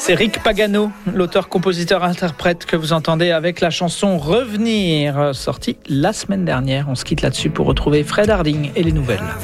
C'est Rick Pagano, l'auteur-compositeur-interprète que vous entendez avec la chanson Revenir, sortie la semaine dernière. On se quitte là-dessus pour retrouver Fred Harding et les nouvelles.